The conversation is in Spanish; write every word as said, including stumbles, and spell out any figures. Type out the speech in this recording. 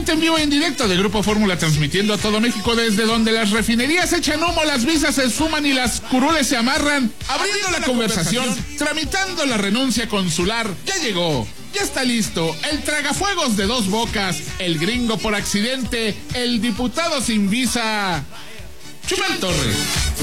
Totalmente en vivo e en directo de Grupo Fórmula, transmitiendo a todo México desde donde las refinerías echan humo, las visas se esfuman y las curules se amarran. Abriendo la conversación, tramitando la renuncia consular. Ya llegó, ya está listo, el tragafuegos de dos bocas, el gringo por accidente, el diputado sin visa, Chumel Torres.